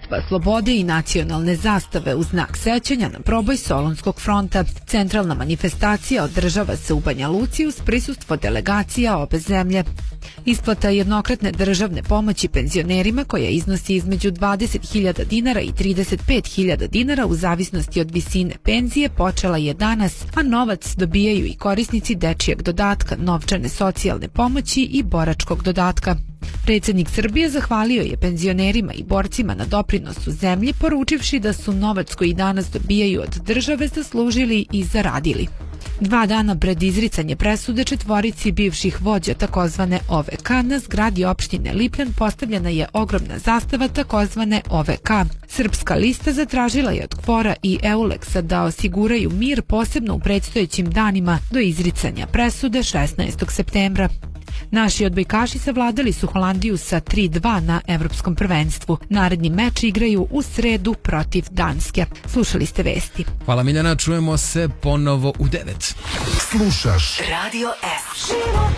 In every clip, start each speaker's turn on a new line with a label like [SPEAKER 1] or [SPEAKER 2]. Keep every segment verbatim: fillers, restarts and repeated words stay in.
[SPEAKER 1] Crkva slobode i nacionalne zastave u znak sećanja na proboj Solunskog fronta. Centralna manifestacija održava se u Banja Luci uz prisustvo delegacija obe zemlje. Isplata jednokratne državne pomoći penzionerima koja iznosi između dvadeset hiljada dinara i trideset pet hiljada dinara u zavisnosti od visine penzije počela je danas, a novac dobijaju i korisnici dečijeg dodatka, novčane socijalne pomoći i boračkog dodatka. Predsjednik Srbije zahvalio je penzionerima i borcima na doprinosu zemlji, poručivši da su novac koji danas dobijaju od države zaslužili i zaradili. Dva dana pred izricanje presude četvorici bivših vođa takozvane O V K na zgradi opštine Lipljan postavljena je ogromna zastava takozvane O V K. Srpska lista zatražila je od K F O R-a i Euleksa da osiguraju mir posebno u predstojećim danima do izricanja presude šesnaestog septembra. Naši odbojkaši savladali su Holandiju sa tri dva na evropskom prvenstvu. Naredni meč igraju u sredu protiv Danske. Slušali ste vesti.
[SPEAKER 2] Hvala Miljana, čujemo se ponovo u devet.
[SPEAKER 3] Slušaš
[SPEAKER 4] Radio S.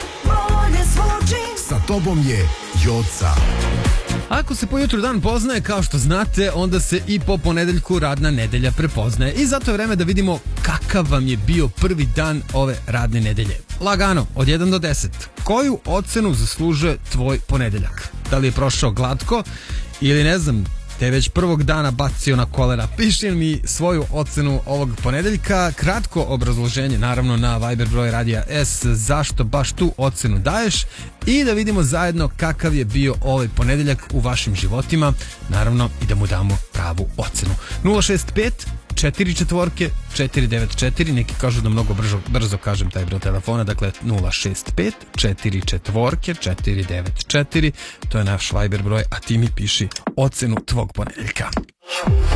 [SPEAKER 3] Sa tobom je Joca.
[SPEAKER 2] Ako se po jutru dan poznaje, kao što znate, onda se i po ponedeljku radna nedelja prepoznaje. I zato je vreme da vidimo kakav vam je bio prvi dan ove radne nedelje. Lagano, od jedan do deset. Koju ocenu zaslužuje tvoj ponedeljak? Da li je prošao glatko ili ne znam, te već prvog dana bacio na kolena? Piši mi svoju ocenu ovog ponedeljka, kratko obrazloženje naravno na Viber broj Radija S zašto baš tu ocenu daješ i da vidimo zajedno kakav je bio ovaj ponedeljak u vašim životima, naravno i da mu damo pravu ocenu. nula šest pet četiri četvorke četiri devet četiri, neki kažu da mnogo brzo, brzo kažem taj broj telefona, dakle nula šest pet četiri četvorke četiri devet četiri, to je naš Viber broj, a ti mi piši ocenu tvog ponedeljka.